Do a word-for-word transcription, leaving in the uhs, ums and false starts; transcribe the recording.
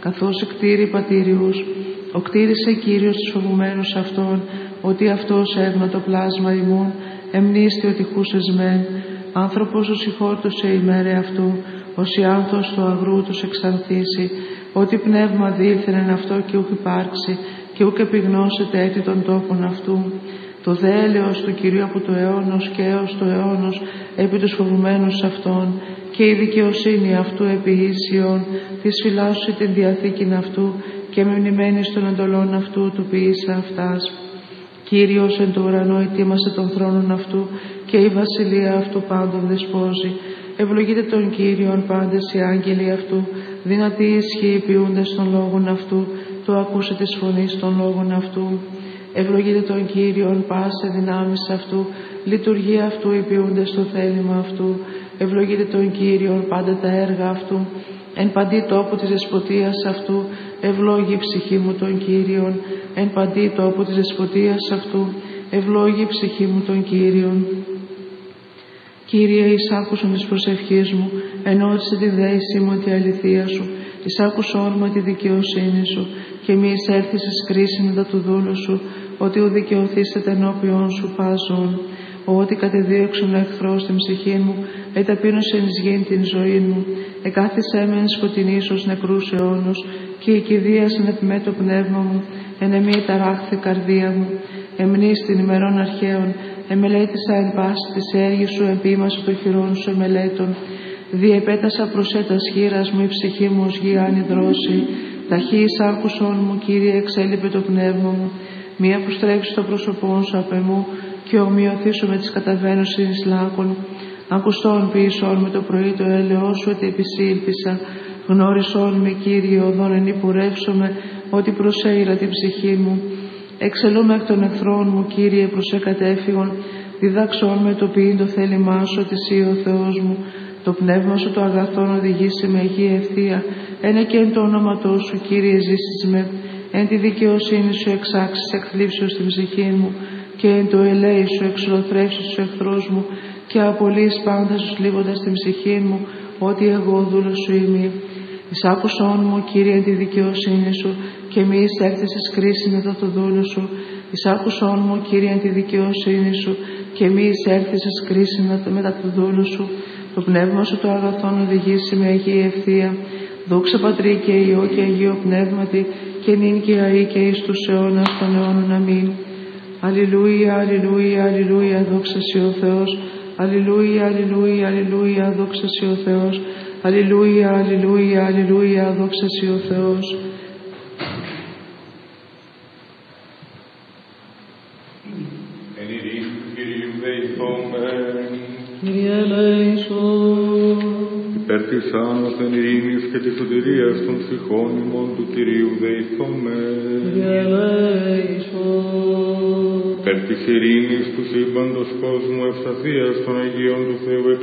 καθώς εκτήρη πατήριους. Οκτήρισε Κύριος τους φοβουμένους αυτών, ότι αυτός έγνω το πλάσμα ημών, εμνίστη ότι χούσες μεν. Άνθρωπος ο συγχώρτωσε ημέρε αυτού, ως η άνθος του αγρού τους εξανθήσει, ότι πνεύμα δήλθεν αυτό και ούκ υπάρξει, και ούκ επιγνώσεται έτη των τόπων αυτού. Το δε έλεος του Κυρίου από το αιώνος και έως το αιώνος επί τους φοβουμένους αυτών, και η δικαιοσύνη αυτού επί ίσιον, της φυλάσσου την διαθήκην αυτού, και με μνημένης των εντολών αυτού του ποιήσα αυτάς. Κύριος εν το ουρανό ετοίμασε τον θρόνον αυτού, και η βασιλεία αυτού πάντων δεσπόζει. Ευλογείτε τον Κύριον πάντες οι άγγελοι αυτού, δυνατοί ισχύοι ποιούντες των λόγων αυτού, το ακούσε της φωνής των λόγων αυτού. Ευλογείτε τον Κύριον πάσε δυνάμεις αυτού, λειτουργία αυτού υποιούνται στο θέλημα αυτού. Ευλογείτε τον Κύριον πάντα τα έργα αυτού, εν παντή τόπου της δεσποτείας αυτού. Ευλόγη η ψυχή μου τον Κύριον, εν παντή τόπου της δεσποτείας αυτού. Ευλόγη η ψυχή μου τον Κύριον. Κύριε, εις άκουσον της προσευχής μου, ενώτισε τη δέησή μου τη αληθεία σου, εις άκουσον μου τη δικαιοσύνη σου, και μη εισέλθεις εις κρίση μετά του δούλου σου, ότι ο δικαιωθήσετε ενώπιον σου πάσον. Ότι κατεδίωξον ο εχθρός στην ψυχή μου, εταπείνωσε εις γήν την ζωή μου, εκάθισέ με εν σκοτεινής ως νεκρούς αιώνος, και η κηδείασεν επί με το πνεύμα μου, εν εμή ταράχθη καρδία μου. Εμνείς την ημερών αρχαίων, εμελέτησα εν πάση της έργης σου, επίμασε το χειρόν σου εμελέτων. Διεπέτασα προς έτας χείρας μου, η ψυχή μου ως γη ανιδρώση. Ταχύς άκουσον μου, Κύριε, εξέλιπε το πνεύμα μου. Μη αποστρέψει το πρόσωπό σου απ' εμού, και ομοιωθήσω με τις καταβαίνωσιν εις λάκων. Ακουστόν ποιησόν με το πρωί το έλεος σου, ότι επισήλπισα. Γνώρισόν με, Κύριε, οδόν εν υπουρεύσομαι, ότι προσέειρα την ψυχή μου. Εξελούμε εκ των εχθρών μου, Κύριε, προς εκατέφυγον. Διδάξον με το ποιήν το θέλημά σου, ότι εσύ ο Θεός μου. Το πνεύμα σου το αγαθόν οδηγήσει με γη ευθεία. Ένε και εν το όνοματό σου, Κύριε, ζήσεις με. Εν τη δικαιοσύνη σου εξάξεις εκθλίψεως στην ψυχή μου, και εν το ελέη σου εξολοθρεύσεις τους εχθρούς μου, και απολύεις πάντα σου λίγοντας την ψυχή μου, ότι εγώ δούλος σου είμαι. Εις άκουσόν μου, Κύριε, εν τη δικαιοσύνη σου, και μη εισέλθεις εις κρίση μετά το δούλο σου. Εις άκουσόν μου, Κύριε, εν τη δικαιοσύνη σου, και μη εισέλθεις εις κρίση μετά το δούλο σου. Το πνεύμα σου το αγαθόν οδηγήσει με αγία ευθεία. Δόξα Πατρί και Υιό και Αγίο Πνεύματι, και νυν και αεί και εις τους αιώνας των αιώνων. Αμήν. Αλληλούια, αλληλούια, αλληλούια, δόξα σοι ο Θεός. Αλληλούια, αλληλούια, αλληλούια, δόξα σοι ο Θεός. Αλληλούια, αλληλούια, αλληλούια, δόξα σοι ο Θεός. Εν ειρήνη του Κυρίου δεηθόμεν. Κύριε ελέησον. Υπέρ της άνωθεν ειρήνης και της σωτηρίας των ψυχών ημών του Κυρίου δεηθόμεν. Κύριε ελέησον. Υπέρ της ειρήνης του σύμπαντος κόσμου, ευσταθίας των Αγίων του Θεού